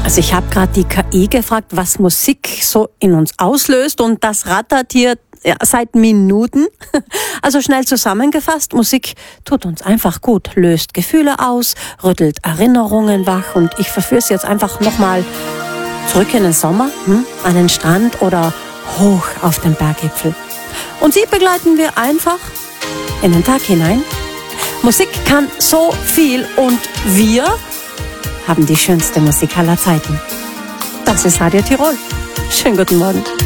Also ich habe gerade die KI gefragt, was Musik so in uns auslöst, und das rattert hier seit Minuten. Also schnell zusammengefasst, Musik tut uns einfach gut, löst Gefühle aus, rüttelt Erinnerungen wach, und ich verführe es jetzt einfach nochmal zurück in den Sommer, an den Strand oder hoch auf den Berggipfel. Und sie begleiten wir einfach in den Tag hinein. Musik kann so viel, und wir haben die schönste Musik aller Zeiten. Das ist Radio Tirol. Schönen guten Morgen.